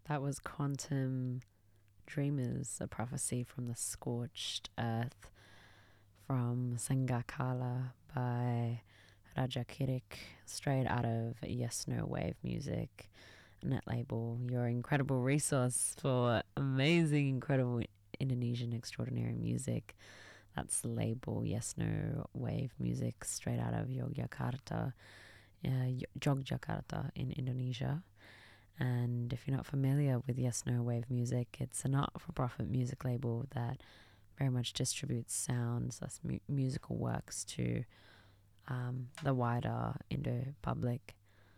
That was Quantum Dreamers, a prophecy from the scorched earth from Sangakala by Raja Kirik, straight out of Yes No Wave Music, net label, your incredible resource for amazing, incredible Indonesian extraordinary music. That's the label Yes No Wave Music, straight out of Yogyakarta, Jogjakarta in Indonesia. And if you're not familiar with Yes No Wave Music, it's a not-for-profit music label that very much distributes sounds, that's musical works to the wider Indo public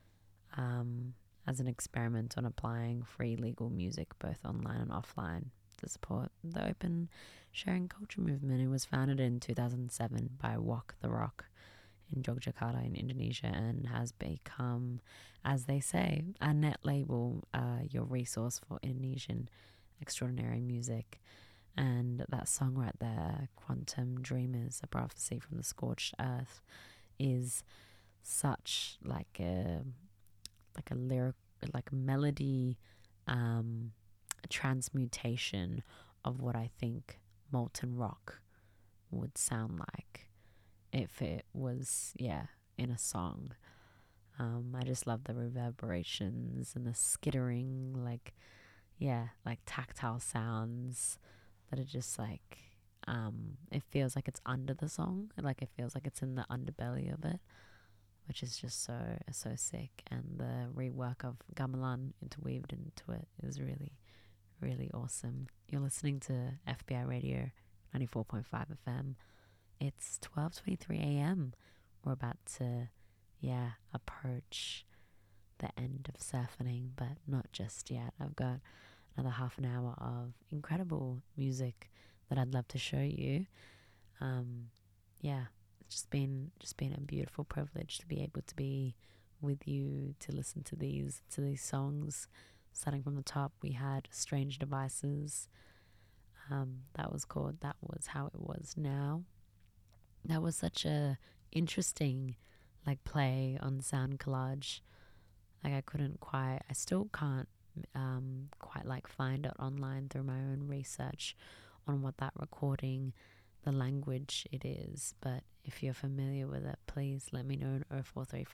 as an experiment on applying free legal music both online and offline to support the open sharing culture movement. It was founded in 2007 by Walk the Rock in Yogyakarta in Indonesia and has become, as they say, a net label, your resource for Indonesian extraordinary music. And that song right there, Quantum Dreamers, a prophecy from the scorched earth, is such like a lyric, like a melody transmutation of what I think molten rock would sound like if it was, in a song. I just love the reverberations and the skittering, like tactile sounds that are just like, it feels like it's under the song, like it feels like it's in the underbelly of it, which is just so sick. And the rework of gamelan interweaved into it is really, really awesome. You're listening to FBI Radio 94.5 FM. It's 12:23 a.m. We're about to, approach the end of surfing, but not just yet. I've got another half an hour of incredible music that I'd love to show you. It's just been a beautiful privilege to be able to be with you, to listen to these songs. Starting from the top, we had Strange Devices. That was How It Was Now. That was such a interesting play on sound collage. I still can't quite find it online through my own research on what that recording, the language it is. But if you're familiar with it, please let me know in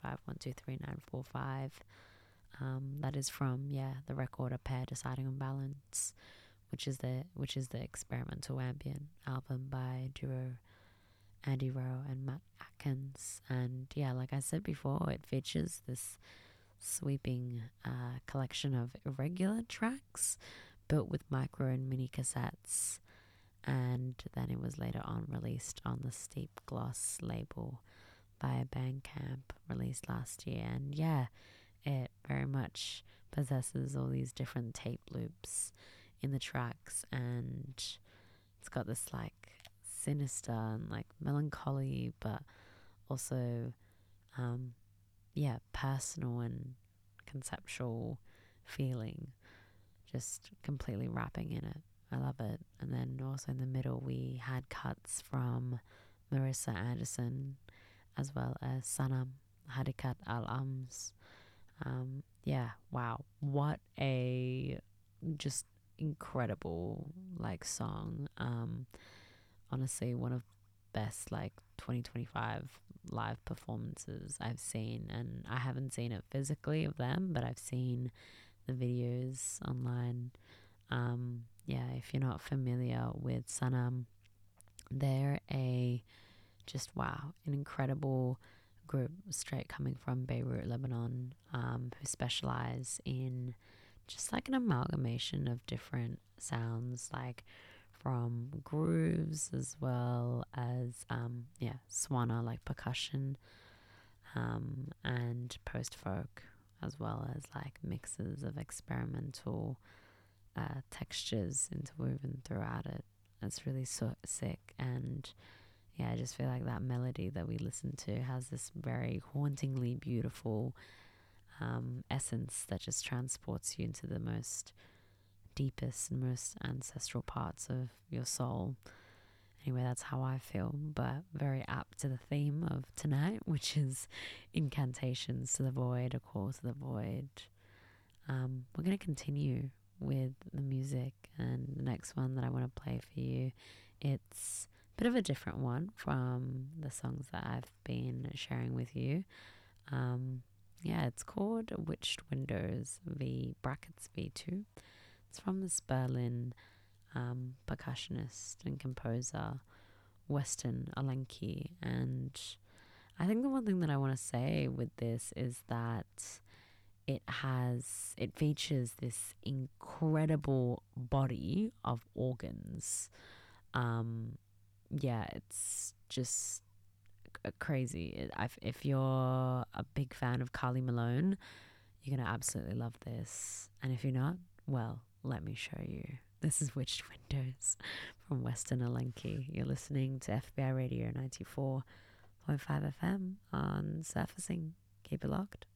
0435 that is from the record A Pair Deciding on Balance, which is the experimental ambient album by duo Andy Rowe and Matt Atkins. And like I said before, it features this sweeping collection of irregular tracks built with micro and mini cassettes, and then it was later on released on the Steep Gloss label via Bandcamp, released last year. And it very much possesses all these different tape loops in the tracks, and it's got this sinister and melancholy, but also personal and conceptual feeling, just completely wrapping in it. I love it. And then also in the middle we had cuts from Marissa Anderson as well as Sanam Hadikat Al-Ams. Wow, what a just incredible song. Honestly, one of best 2025 live performances I've seen, and I haven't seen it physically of them, but I've seen the videos online. If you're not familiar with Sanam, they're an incredible group straight coming from Beirut, Lebanon, who specialize in just an amalgamation of different sounds, from grooves as well as swana percussion, and post folk, as well as mixes of experimental textures interwoven throughout it. It's really so sick. And I just feel like that melody that we listen to has this very hauntingly beautiful essence that just transports you into the most deepest and most ancestral parts of your soul. Anyway, that's how I feel, but very apt to the theme of tonight, which is incantations to the void, a call to the void. We're going to continue with the music, and the next one that I want to play for you, it's a bit of a different one from the songs that I've been sharing with you. Yeah, it's called Witched Windows V brackets V2. It's from this Berlin percussionist and composer, Weston Alenki. And I think the one thing that I want to say with this is that it features this incredible body of organs. Yeah, it's just crazy. If you're a big fan of Carly Malone, you're gonna absolutely love this. And if you're not, well, let me show you. This is Witched Windows from Weston Alenki. You're listening to FBI Radio 94.5 FM on Surfacing. Keep it locked.